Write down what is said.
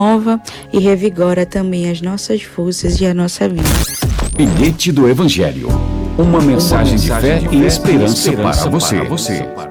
renova e revigora também as nossas forças e a nossa vida. Bilhete do Evangelho. Uma mensagem de fé e esperança para você.